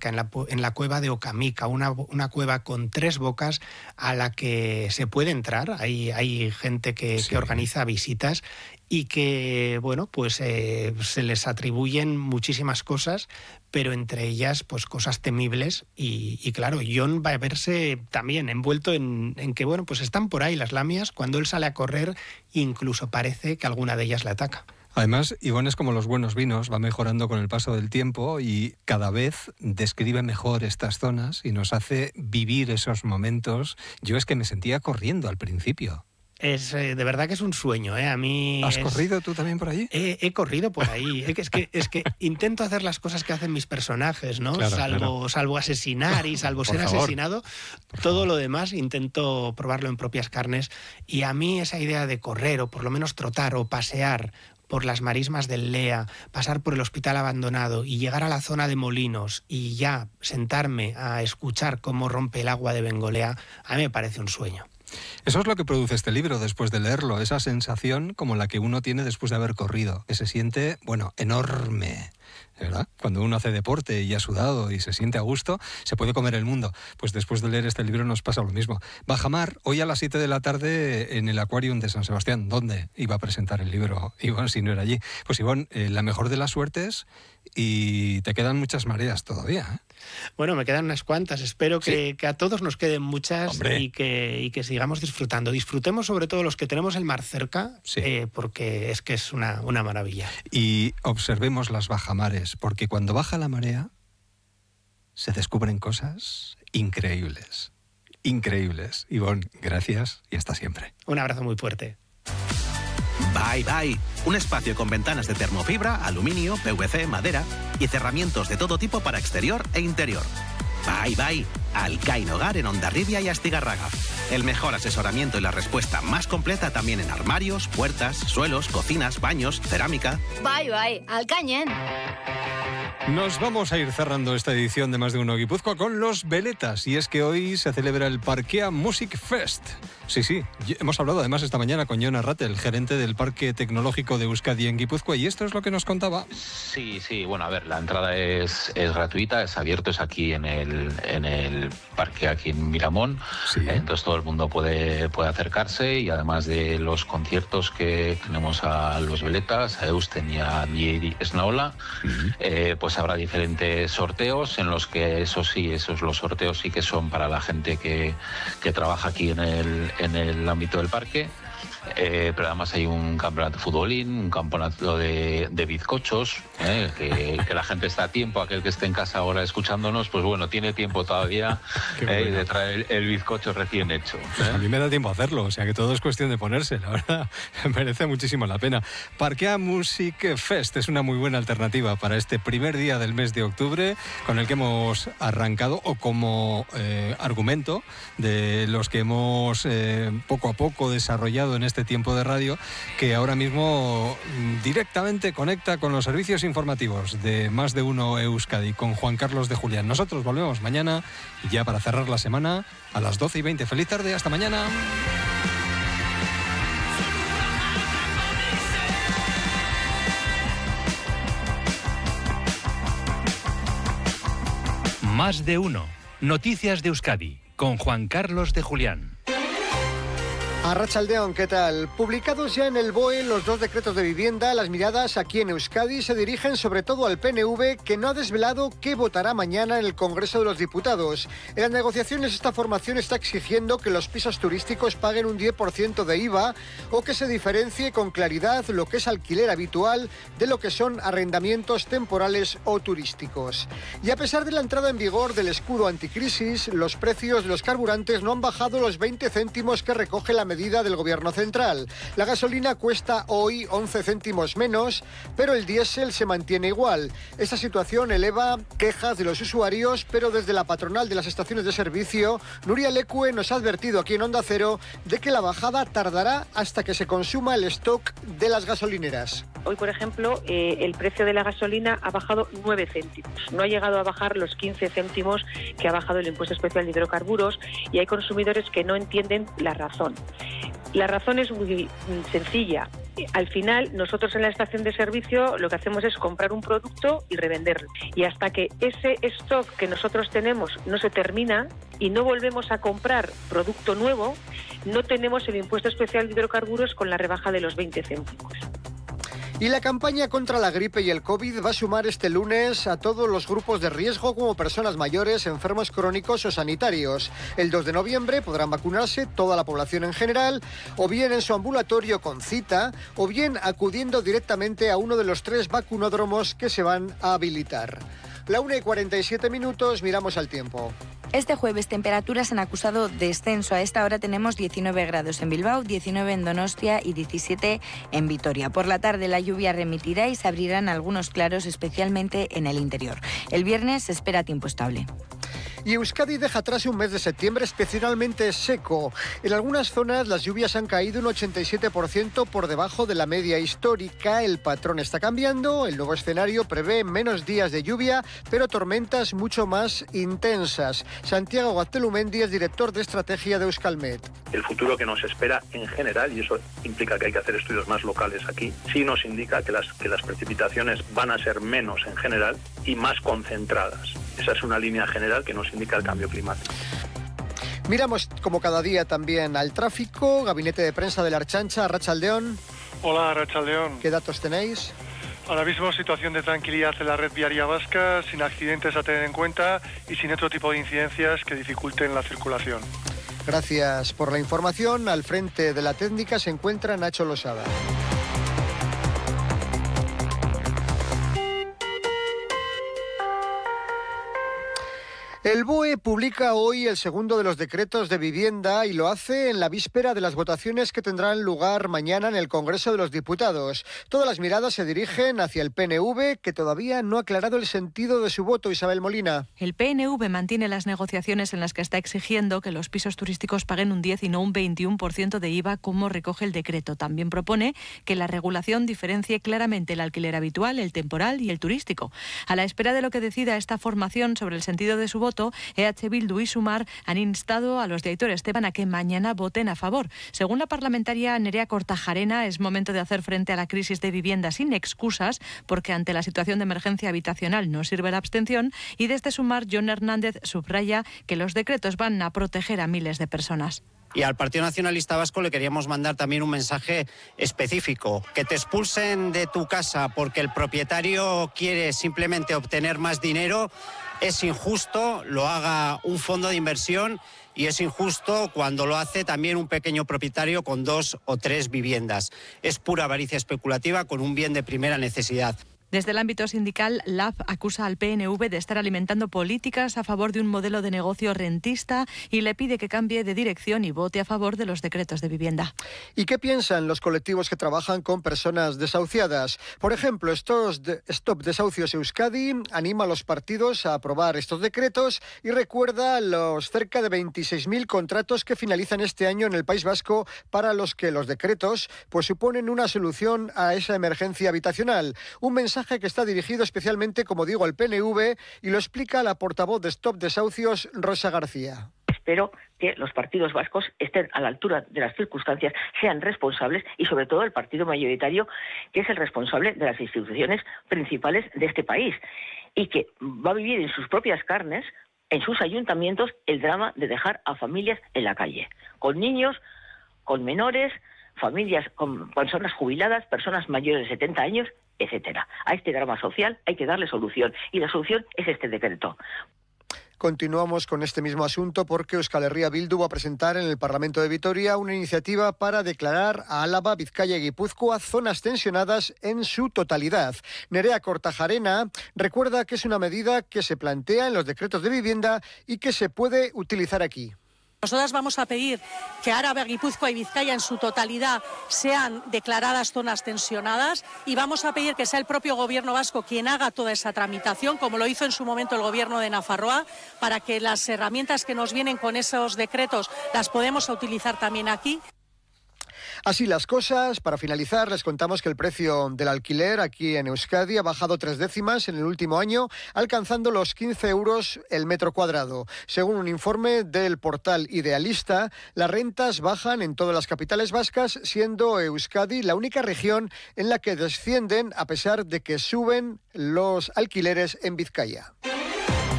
Ocamica, en la cueva de Ocamica, una cueva con 3 bocas a la que se puede entrar. Hay gente que organiza visitas y que, bueno, pues se les atribuyen muchísimas cosas, pero entre ellas pues cosas temibles y claro, Jon va a verse también envuelto en que, bueno, pues están por ahí las lamias. Cuando él sale a correr, incluso parece que alguna de ellas le ataca. Además, Ivonne es como los buenos vinos, va mejorando con el paso del tiempo y cada vez describe mejor estas zonas y nos hace vivir esos momentos. Yo es que me sentía corriendo al principio. Es de verdad que es un sueño, ¿eh? A mí. ¿Has corrido tú también por allí? He corrido por ahí. Es que intento hacer las cosas que hacen mis personajes, ¿no? Claro, salvo asesinar y salvo ser asesinado, todo lo demás intento probarlo en propias carnes. Y a mí esa idea de correr o por lo menos trotar o pasear por las marismas del Lea, pasar por el hospital abandonado y llegar a la zona de Molinos y ya sentarme a escuchar cómo rompe el agua de Bengolea, a mí me parece un sueño. Eso es lo que produce este libro después de leerlo, esa sensación como la que uno tiene después de haber corrido, que se siente, bueno, enorme, ¿verdad? Cuando uno hace deporte y ha sudado y se siente a gusto, se puede comer el mundo. Pues después de leer este libro nos pasa lo mismo. Bajamar, hoy a las 7 de la tarde en el Aquarium de San Sebastián. ¿Dónde iba a presentar el libro Ivonne si no era allí? Pues Ivonne, la mejor de las suertes y te quedan muchas mareas todavía, ¿eh? Bueno, me quedan unas cuantas. Espero que a todos nos queden muchas y que sigamos disfrutando. Disfrutemos sobre todo los que tenemos el mar cerca, porque es que es una maravilla. Y observemos las bajamares, porque cuando baja la marea se descubren cosas increíbles. Increíbles. Ivonne, gracias y hasta siempre. Un abrazo muy fuerte. Bye Bye, un espacio con ventanas de termofibra, aluminio, PVC, madera y cerramientos de todo tipo para exterior e interior. Bye Bye, Alcain Hogar en Hondarribia y Astigarraga. El mejor asesoramiento y la respuesta más completa también en armarios, puertas, suelos, cocinas, baños, cerámica. Bye Bye, Alcañen. Nos vamos a ir cerrando esta edición de Más de Uno Guipúzcoa con los veletas, y es que hoy se celebra el Parkea Music Fest. Sí, hemos hablado además esta mañana con Jon Arrate, el gerente del Parque Tecnológico de Euskadi en Guipúzcoa, y esto es lo que nos contaba. Sí, bueno, a ver, la entrada es gratuita, es abierto, es aquí en el parque, aquí en Miramón, entonces todo el mundo puede acercarse, y además de los conciertos que tenemos a los veletas, a Eusten y a DJ Snaola, pues habrá diferentes sorteos en los que los sorteos sí que son para la gente que trabaja aquí en el ámbito del parque. Pero además hay un campeonato de futbolín, un campeonato de bizcochos, que la gente está a tiempo, aquel que esté en casa ahora escuchándonos, pues bueno, tiene tiempo todavía de traer el bizcocho recién hecho. Pues a mí me da tiempo a hacerlo, o sea que todo es cuestión de ponerse, la verdad, merece muchísimo la pena. Parkea Music Fest es una muy buena alternativa para este primer día del mes de octubre, con el que hemos arrancado, o como argumento de los que hemos poco a poco desarrollado en este tiempo de radio, que ahora mismo directamente conecta con los servicios informativos de Más de Uno Euskadi con Juan Carlos de Julián. Nosotros volvemos mañana, ya para cerrar la semana, a las 12:20. Feliz tarde, hasta mañana. Más de Uno. Noticias de Euskadi con Juan Carlos de Julián. Arratsaldeon, ¿qué tal? Publicados ya en el BOE los 2 decretos de vivienda, las miradas aquí en Euskadi se dirigen sobre todo al PNV, que no ha desvelado qué votará mañana en el Congreso de los Diputados. En las negociaciones esta formación está exigiendo que los pisos turísticos paguen un 10% de IVA o que se diferencie con claridad lo que es alquiler habitual de lo que son arrendamientos temporales o turísticos. Y a pesar de la entrada en vigor del escudo anticrisis, los precios de los carburantes no han bajado los 20 céntimos que recoge la medida del Gobierno central. La gasolina cuesta hoy 11 céntimos menos, pero el diésel se mantiene igual. Esta situación eleva quejas de los usuarios, pero desde la patronal de las estaciones de servicio, Nuria Lecue, nos ha advertido aquí en Onda Cero de que la bajada tardará hasta que se consuma el stock de las gasolineras. Hoy, por ejemplo, el precio de la gasolina ha bajado 9 céntimos. No ha llegado a bajar los 15 céntimos que ha bajado el impuesto especial de hidrocarburos, y hay consumidores que no entienden la razón. La razón es muy sencilla. Al final, nosotros en la estación de servicio lo que hacemos es comprar un producto y revenderlo. Y hasta que ese stock que nosotros tenemos no se termina y no volvemos a comprar producto nuevo, no tenemos el impuesto especial de hidrocarburos con la rebaja de los 20 céntimos. Y la campaña contra la gripe y el COVID va a sumar este lunes a todos los grupos de riesgo como personas mayores, enfermos crónicos o sanitarios. El 2 de noviembre podrán vacunarse toda la población en general, o bien en su ambulatorio con cita, o bien acudiendo directamente a uno de los 3 vacunódromos que se van a habilitar. La 1:47, miramos al tiempo. Este jueves temperaturas han acusado descenso. A esta hora tenemos 19 grados en Bilbao, 19 en Donostia y 17 en Vitoria. Por la tarde la lluvia remitirá y se abrirán algunos claros, especialmente en el interior. El viernes se espera tiempo estable. Y Euskadi deja atrás un mes de septiembre especialmente seco. En algunas zonas las lluvias han caído un 87% por debajo de la media histórica. El patrón está cambiando. El nuevo escenario prevé menos días de lluvia, pero tormentas mucho más intensas. Santiago Gaztelumendi es director de estrategia de Euskalmet. El futuro que nos espera en general, y eso implica que hay que hacer estudios más locales aquí, sí nos indica que las precipitaciones van a ser menos en general y más concentradas. Esa es una línea general que nos indica el cambio climático. Miramos como cada día también al tráfico. Gabinete de prensa de la Ertzaintza, Arratsaldeón. Hola, Arratsaldeón. ¿Qué datos tenéis? Ahora mismo situación de tranquilidad en la red viaria vasca, sin accidentes a tener en cuenta y sin otro tipo de incidencias que dificulten la circulación. Gracias por la información. Al frente de la técnica se encuentra Nacho Losada. El BOE publica hoy el segundo de los decretos de vivienda y lo hace en la víspera de las votaciones que tendrán lugar mañana en el Congreso de los Diputados. Todas las miradas se dirigen hacia el PNV, que todavía no ha aclarado el sentido de su voto. Isabel Molina. El PNV mantiene las negociaciones en las que está exigiendo que los pisos turísticos paguen un 10 y no un 21% de IVA, como recoge el decreto. También propone que la regulación diferencie claramente el alquiler habitual, el temporal y el turístico. A la espera de lo que decida esta formación sobre el sentido de su voto, EH Bildu y Sumar han instado a los de Aitor Esteban a que mañana voten a favor. Según la parlamentaria Nerea Kortajarena, es momento de hacer frente a la crisis de vivienda sin excusas, porque ante la situación de emergencia habitacional no sirve la abstención, y desde Sumar, Jon Hernández subraya que los decretos van a proteger a miles de personas. Y al Partido Nacionalista Vasco le queríamos mandar también un mensaje específico. Que te expulsen de tu casa porque el propietario quiere simplemente obtener más dinero es injusto, lo haga un fondo de inversión, y es injusto cuando lo hace también un pequeño propietario con 2 o 3 viviendas. Es pura avaricia especulativa con un bien de primera necesidad. Desde el ámbito sindical, LAB acusa al PNV de estar alimentando políticas a favor de un modelo de negocio rentista y le pide que cambie de dirección y vote a favor de los decretos de vivienda. ¿Y qué piensan los colectivos que trabajan con personas desahuciadas? Por ejemplo, Stop Desahucios Euskadi anima a los partidos a aprobar estos decretos y recuerda los cerca de 26.000 contratos que finalizan este año en el País Vasco, para los que los decretos pues suponen una solución a esa emergencia habitacional. Un mensaje que está dirigido especialmente, como digo, al PNV, y lo explica la portavoz de Stop Desahucios, Rosa García. Espero que los partidos vascos estén a la altura de las circunstancias, sean responsables, y sobre todo el partido mayoritario, que es el responsable de las instituciones principales de este país y que va a vivir en sus propias carnes, en sus ayuntamientos, el drama de dejar a familias en la calle, con niños, con menores, familias con personas jubiladas, personas mayores de 70 años, etcétera. A este drama social hay que darle solución, y la solución es este decreto. Continuamos con este mismo asunto porque Euskal Herria Bildu va a presentar en el Parlamento de Vitoria una iniciativa para declarar a Álava, Vizcaya y Guipúzcoa zonas tensionadas en su totalidad. Nerea Kortajarena recuerda que es una medida que se plantea en los decretos de vivienda y que se puede utilizar aquí. Nosotras vamos a pedir que Álava, Guipúzcoa y Vizcaya en su totalidad sean declaradas zonas tensionadas, y vamos a pedir que sea el propio Gobierno vasco quien haga toda esa tramitación, como lo hizo en su momento el Gobierno de Nafarroa, para que las herramientas que nos vienen con esos decretos las podemos utilizar también aquí. Así las cosas, para finalizar, les contamos que el precio del alquiler aquí en Euskadi ha bajado 3 décimas en el último año, alcanzando los 15 euros el metro cuadrado. Según un informe del portal Idealista, las rentas bajan en todas las capitales vascas, siendo Euskadi la única región en la que descienden a pesar de que suben los alquileres en Vizcaya.